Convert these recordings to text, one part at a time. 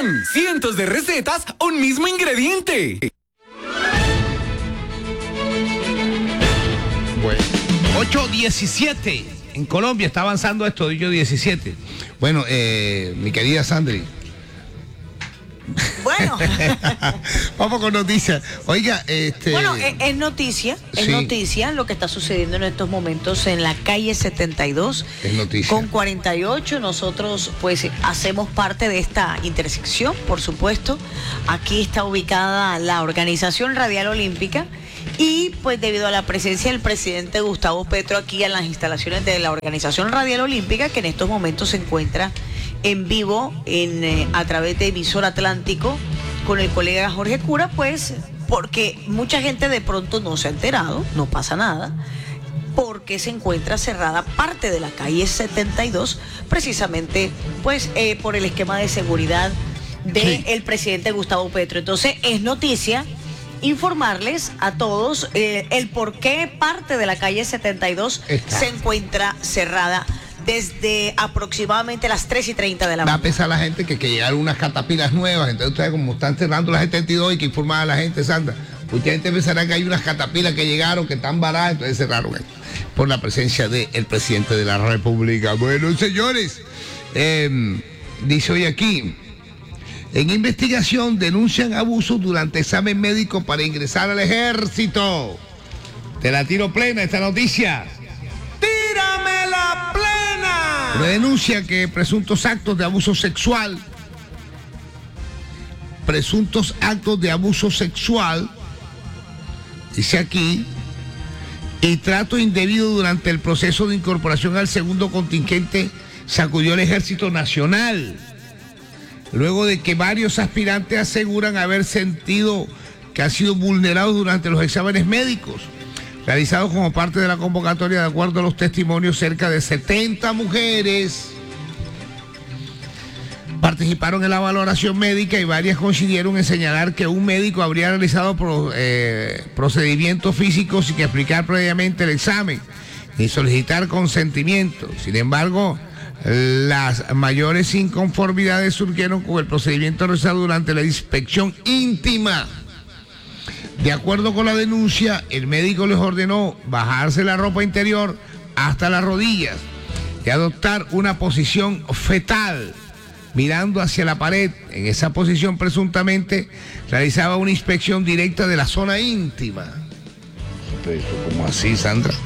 ¡Vean! Cientos de recetas, un mismo ingrediente. Bueno, 8:17. En Colombia está avanzando esto, 8:17. Bueno, mi querida Sandri. Bueno. Vamos con noticias. Oiga, Bueno, es noticia lo que está sucediendo en estos momentos en la calle 72. Es noticia. Con 48, nosotros pues hacemos parte de esta intersección, por supuesto. Aquí está ubicada la Organización Radial Olímpica y pues debido a la presencia del presidente Gustavo Petro aquí en las instalaciones de la Organización Radial Olímpica, que en estos momentos se encuentra en vivo a través de Emisor Atlántico con el colega Jorge Cura, pues porque mucha gente de pronto no se ha enterado, no pasa nada, porque se encuentra cerrada parte de la calle 72, precisamente pues por el esquema de seguridad del presidente Gustavo Petro. Entonces es noticia informarles a todos el por qué parte de la calle 72 se encuentra cerrada desde aproximadamente las 3:30 de la mañana. Va a pesar la gente que llegaron unas catapilas nuevas, entonces ustedes como están cerrando las 72 y que informar a la gente, Sandra, mucha gente pensará que hay unas catapilas que llegaron, que están baratas, entonces cerraron esto, por la presencia del presidente de la República. Bueno, señores, dice hoy aquí, en investigación denuncian abusos durante examen médico para ingresar al ejército. Te la tiro plena esta noticia. ¡Tírame la plena! Una denuncia que presuntos actos de abuso sexual, dice aquí, y trato indebido durante el proceso de incorporación al segundo contingente sacudió el Ejército Nacional, luego de que varios aspirantes aseguran haber sentido que han sido vulnerados durante los exámenes médicos realizados como parte de la convocatoria. De acuerdo a los testimonios, cerca de 70 mujeres participaron en la valoración médica y varias coincidieron en señalar que un médico habría realizado procedimientos físicos sin explicar previamente el examen ni solicitar consentimiento. Sin embargo, las mayores inconformidades surgieron con el procedimiento realizado durante la inspección íntima. De acuerdo con la denuncia, el médico les ordenó bajarse la ropa interior hasta las rodillas y adoptar una posición fetal, mirando hacia la pared. En esa posición presuntamente realizaba una inspección directa de la zona íntima. ¿Cómo así, Sandra?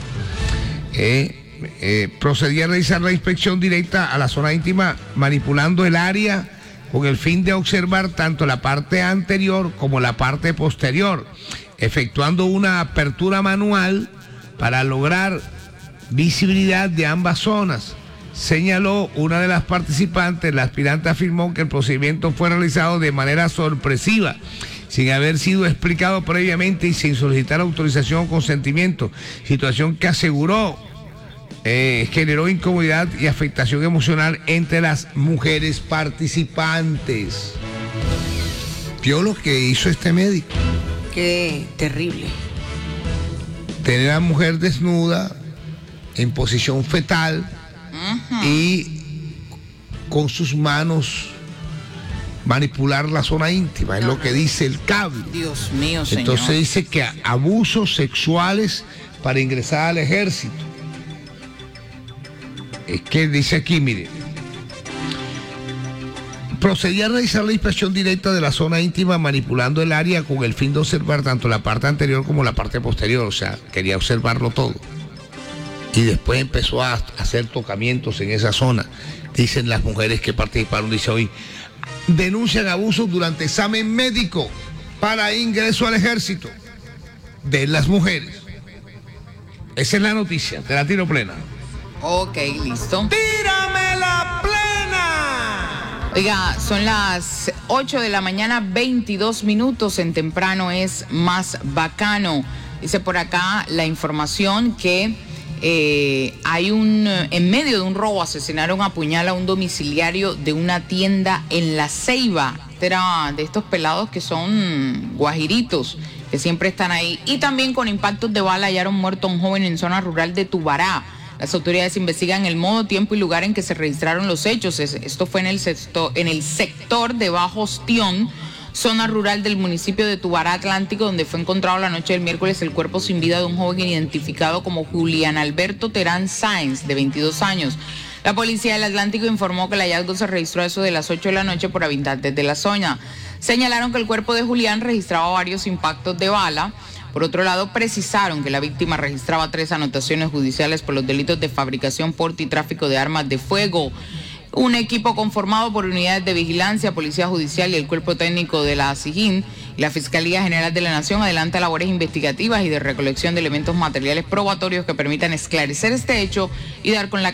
Procedía a realizar la inspección directa a la zona íntima, manipulando el área con el fin de observar tanto la parte anterior como la parte posterior, efectuando una apertura manual para lograr visibilidad de ambas zonas. Señaló una de las participantes. La aspirante afirmó que el procedimiento fue realizado de manera sorpresiva, sin haber sido explicado previamente y sin solicitar autorización o consentimiento, situación que aseguró generó incomodidad y afectación emocional entre las mujeres participantes. ¿Vio lo que hizo este médico? Qué terrible. Tener a la mujer desnuda, en posición fetal, y con sus manos manipular la zona íntima, es lo que dice el cable. Dios mío, señor. Entonces dice que abusos sexuales para ingresar al ejército. Es que dice aquí, mire, procedía a realizar la inspección directa de la zona íntima manipulando el área con el fin de observar tanto la parte anterior como la parte posterior, o sea, quería observarlo todo. Y después empezó a hacer tocamientos en esa zona. Dicen las mujeres que participaron, dice hoy, denuncian abusos durante examen médico para ingreso al ejército de las mujeres. Esa es la noticia, te la tiro plena. Ok, listo. ¡Tírame la plena! Oiga, son las 8 de la mañana, 22 minutos. En temprano es más bacano. Dice por acá la información que en medio de un robo asesinaron a puñal a un domiciliario de una tienda en La Ceiba. Era de estos pelados que son guajiritos, que siempre están ahí. Y también con impactos de bala hallaron muerto a un joven en zona rural de Tubará. Las autoridades investigan el modo, tiempo y lugar en que se registraron los hechos. Esto fue en el sector de Bajo Ostión, zona rural del municipio de Tubará Atlántico, donde fue encontrado la noche del miércoles el cuerpo sin vida de un joven identificado como Julián Alberto Terán Sáenz, de 22 años. La policía del Atlántico informó que el hallazgo se registró a eso de las 8 de la noche por habitantes de la zona. Señalaron que el cuerpo de Julián registraba varios impactos de bala. Por otro lado, precisaron que la víctima registraba 3 anotaciones judiciales por los delitos de fabricación, porte y tráfico de armas de fuego. Un equipo conformado por unidades de vigilancia, policía judicial y el cuerpo técnico de la SIJIN y la Fiscalía General de la Nación adelanta labores investigativas y de recolección de elementos materiales probatorios que permitan esclarecer este hecho y dar con la